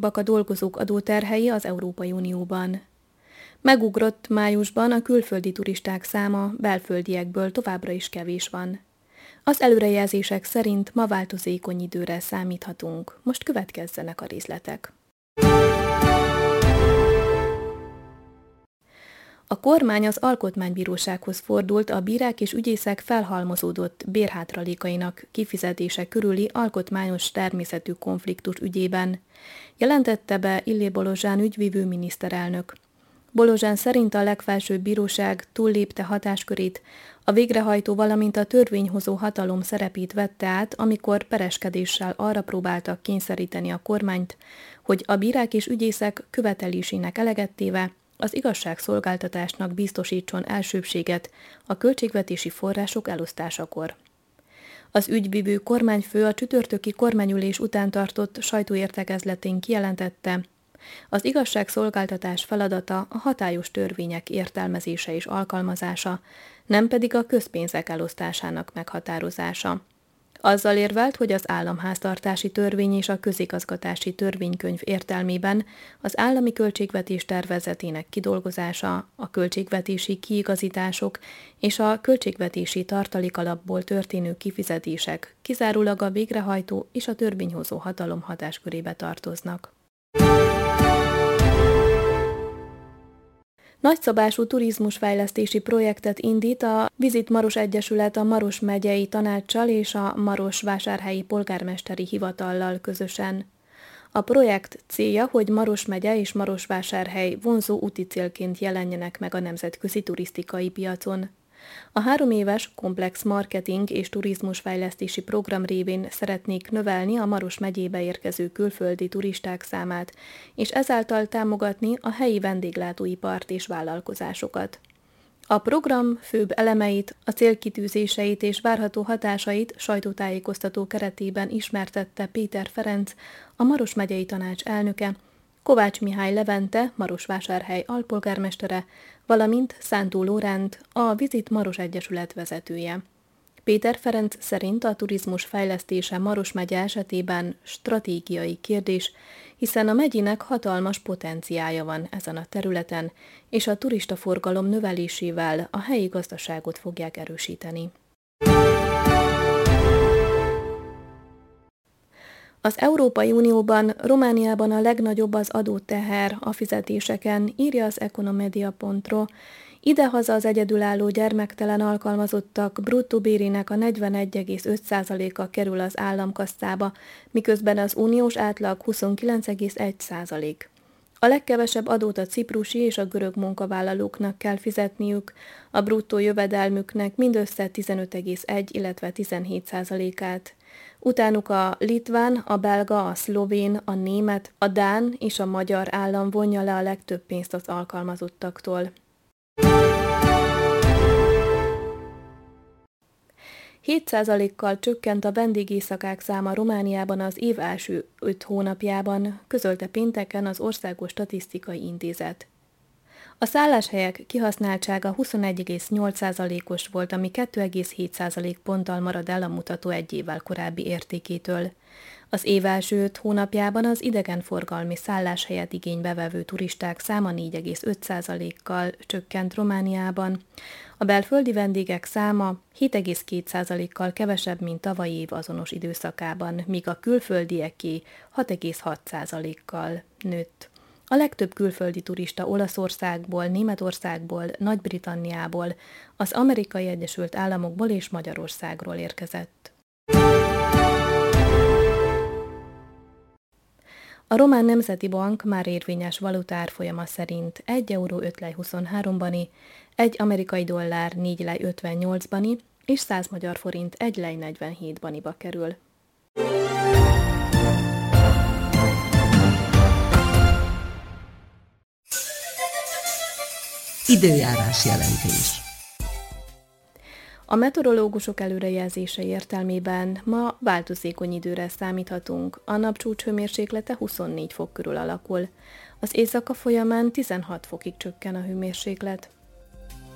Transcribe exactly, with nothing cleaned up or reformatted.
magasabbak a dolgozók adóterhei az Európai Unióban. Megugrott májusban a külföldi turisták száma, belföldiekből továbbra is kevés van. Az előrejelzések szerint ma változékony időre számíthatunk. Most következzenek a részletek. A kormány az Alkotmánybírósághoz fordult a bírák és ügyészek felhalmozódott bérhátralékainak kifizetése körüli alkotmányos természetű konfliktus ügyében, jelentette be Illé Bolozsán ügyvívő miniszterelnök. Bolozsán szerint a legfelsőbb bíróság túllépte hatáskörét, a végrehajtó, valamint a törvényhozó hatalom szerepét vette át, amikor pereskedéssel arra próbáltak kényszeríteni a kormányt, hogy a bírák és ügyészek követelésének eleget téve az igazságszolgáltatásnak biztosítson elsőbbséget a költségvetési források elosztásakor. Az ügyvívő kormányfő a csütörtöki kormányülés után tartott sajtóértekezletén kijelentette, az igazságszolgáltatás feladata a hatályos törvények értelmezése és alkalmazása, nem pedig a közpénzek elosztásának meghatározása. Azzal érvelt, hogy az államháztartási törvény és a közigazgatási törvénykönyv értelmében az állami költségvetés tervezetének kidolgozása, a költségvetési kiigazítások és a költségvetési tartalékalapból történő kifizetések kizárólag a végrehajtó és a törvényhozó hatalom hatáskörébe tartoznak. Nagyszabású turizmusfejlesztési projektet indít a Visit Maros Egyesület a Maros megyei tanáccsal és a Marosvásárhelyi polgármesteri hivatallal közösen. A projekt célja, hogy Maros megye és Marosvásárhely vonzó úti célként jelenjenek meg a nemzetközi turisztikai piacon. A három éves komplex marketing és turizmusfejlesztési program révén szeretnék növelni a Maros megyébe érkező külföldi turisták számát, és ezáltal támogatni a helyi vendéglátóipart és vállalkozásokat. A program főbb elemeit, a célkitűzéseit és várható hatásait sajtótájékoztató keretében ismertette Péter Ferenc, a Maros megyei tanács elnöke, Kovács Mihály Levente, Marosvásárhely alpolgármestere, valamint Szántó Lóránt, a Visit Maros Egyesület vezetője. Péter Ferenc szerint a turizmus fejlesztése Maros megye esetében stratégiai kérdés, hiszen a megyének hatalmas potenciálja van ezen a területen, és a turistaforgalom növelésével a helyi gazdaságot fogják erősíteni. Az Európai Unióban, Romániában a legnagyobb az adóteher a fizetéseken, írja az Economedia pont ro. Idehaza az egyedülálló gyermektelen alkalmazottak bruttó bérének a negyvenegy egész öt százaléka kerül az államkasszába, miközben az uniós átlag huszonkilenc egész egy százalék. A legkevesebb adót a ciprusi és a görög munkavállalóknak kell fizetniük, a bruttó jövedelmüknek mindössze tizenöt egész egy, illetve tizenhét százalékát. Utánuk a litván, a belga, a szlovén, a német, a dán és a magyar állam vonja le a legtöbb pénzt az alkalmazottaktól. hét százalékkal csökkent a vendégészakák száma Romániában az év első öt hónapjában, közölte pénteken az Országos Statisztikai Intézet. A szálláshelyek kihasználtsága huszonegy egész nyolc százalékos volt, ami két egész hét százalékponttal marad el a mutató egy évvel korábbi értékétől. Az év első öt hónapjában az idegenforgalmi szálláshelyet igénybe vevő turisták száma négy egész öt százalékkal csökkent Romániában. A belföldi vendégek száma hét egész két százalékkal kevesebb, mint tavalyi év azonos időszakában, míg a külföldieké hat egész hat százalékkal nőtt. A legtöbb külföldi turista Olaszországból, Németországból, Nagy-Britanniából, az Amerikai Egyesült Államokból és Magyarországról érkezett. A Román Nemzeti Bank már érvényes valutárfolyama szerint egy euró öt lej huszonhárom bani, egy amerikai dollár négy lej ötvennyolc bani és száz magyar forint egy lej negyvenhét baniba kerül. Időjárás jelentés. A meteorológusok előrejelzése értelmében ma változékony időre számíthatunk. A napcsúcs hőmérséklete huszonnégy fok körül alakul. Az éjszaka folyamán tizenhat fokig csökken a hőmérséklet.